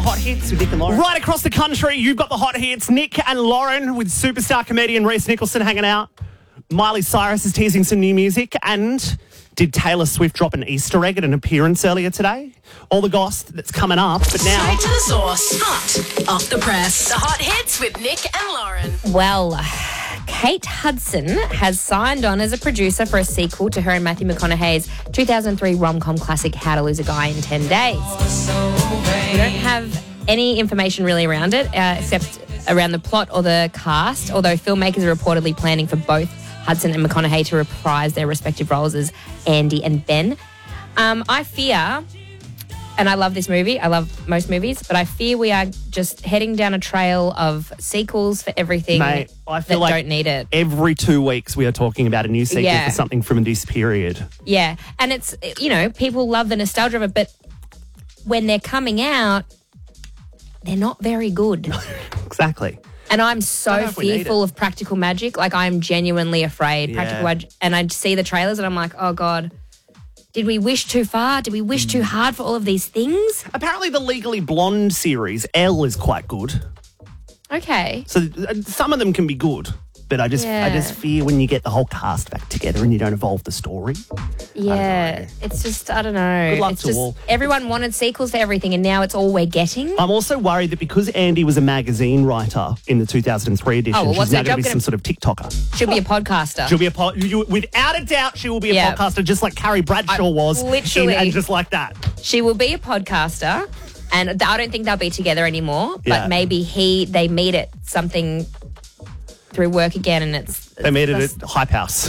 Hot hits with Nick and Lauren. Right across the country, you've got the hot hits. Nick and Lauren with superstar comedian Reece Nicholson hanging out. Miley Cyrus is teasing some new music. And did Taylor Swift drop an Easter egg at an appearance earlier today? All the goss that's coming up. But now... Straight to the source. Hot off the press. The hot hits with Nick and Lauren. Well, Kate Hudson has signed on as a producer for a sequel to her and Matthew McConaughey's 2003 rom-com classic How to Lose a Guy in 10 Days. We don't have any information really around it, except around the plot or the cast, although filmmakers are reportedly planning for both Hudson and McConaughey to reprise their respective roles as Andy and Ben. I fear, and I love this movie, I love most movies, but I fear we are just heading down a trail of sequels for everything. Mate, I feel like don't need it. Every 2 weeks we are talking about a new sequel for something from this period. Yeah, and it's, people love the nostalgia of it, but when they're coming out, they're not very good. Exactly. And I'm so fearful of practical magic. Like, I'm genuinely afraid. Practical magic. And I see the trailers and I'm like, oh, God, did we wish too far? Did we wish too hard for all of these things? Apparently the Legally Blonde series, Elle, is quite good. Okay. So some of them can be good. But I just fear when you get the whole cast back together and you don't evolve the story. Yeah, it's just, I don't know. Good luck it's to just, all. everyone wanted sequels for everything and now it's all we're getting. I'm also worried that because Andy was a magazine writer in the 2003 edition, she's now going to be some sort of TikToker. She'll be a podcaster. She'll be without a doubt, she will be a podcaster, just like Carrie Bradshaw was. Literally. And just like that. She will be a podcaster, and I don't think they'll be together anymore, but maybe they meet at something through work again, and they made it at Hype House.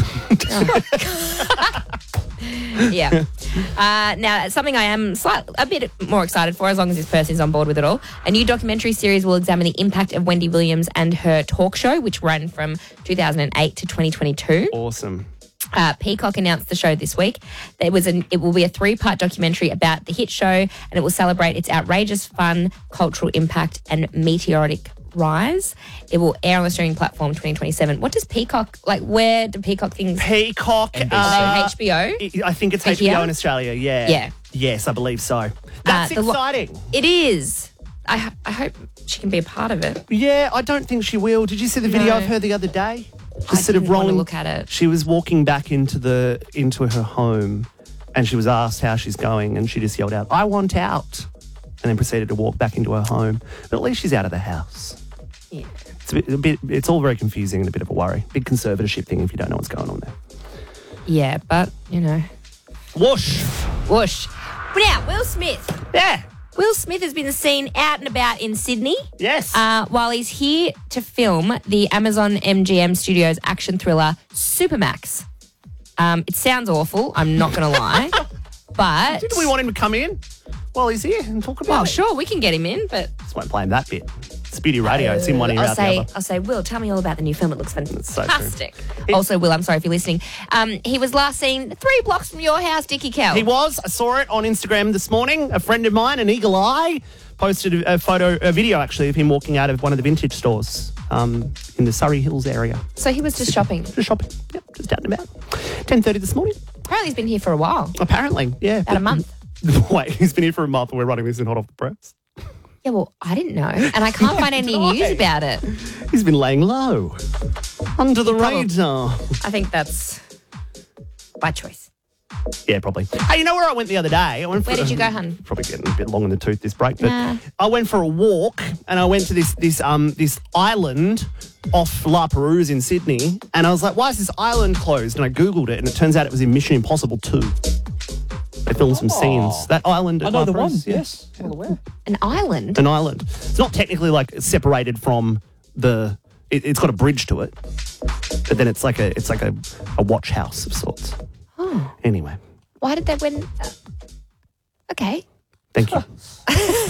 Yeah. Now, something I am a bit more excited for, as long as this person is on board with it all. A new documentary series will examine the impact of Wendy Williams and her talk show, which ran from 2008 to 2022. Awesome. Peacock announced the show this week. It will be a 3-part documentary about the hit show, and it will celebrate its outrageous fun, cultural impact, and meteoric rise. It will air on the streaming platform 2027. What does Peacock, where do Peacock things... Peacock... HBO? I think it's HBO in Australia, yeah. Yeah. Yes, I believe so. That's exciting. It is. I hope she can be a part of it. Yeah, I don't think she will. Did you see the video of her the other day? Just sort of rolling. Want to look at it. She was walking back into her home and she was asked how she's going and she just yelled out, "I want out," and then proceeded to walk back into her home. But at least she's out of the house. Yeah. It's all very confusing and a bit of a worry. Big conservatorship thing if you don't know what's going on there. Yeah, but, Whoosh. Whoosh. Now, Will Smith. Yeah. Will Smith has been seen out and about in Sydney. Yes. While he's here to film the Amazon MGM Studios action thriller Supermax. It sounds awful, I'm not going to lie. But... Did we want him to come in while he's here and talk about it? Well, sure, we can get him in, but... Just won't play him that bit. It's beauty radio. It's in one ear out the other. I'll say, Will, tell me all about the new film. It looks fantastic. So also, Will, I'm sorry if you're listening. He was last seen 3 blocks from your house, Dickie Kell. He was. I saw it on Instagram this morning. A friend of mine, an eagle eye, posted a video actually of him walking out of one of the vintage stores in the Surrey Hills area. So he was just shopping? Just shopping. Yep, just out and about. 10:30 this morning. Apparently he's been here for a while. Apparently, yeah. About a month. Wait, he's been here for a month and we're running this in hot off the press? Yeah, well, I didn't know, and I can't find any news about it. He's been laying low, under the radar. I think that's by choice. Yeah, probably. Hey, you know where I went the other day? Where did you go, hun? Probably getting a bit long in the tooth this break, but I went for a walk and I went to this island off La Perouse in Sydney, and I was like, why is this island closed? And I Googled it, and it turns out it was in Mission Impossible 2. They filmed some scenes. That island. I know the one. Yes. Well aware. An island? An island. It's not technically separated from the. It's got a bridge to it, but then it's like a watch house of sorts. Oh. Anyway. Why did they win? Okay. Thank you.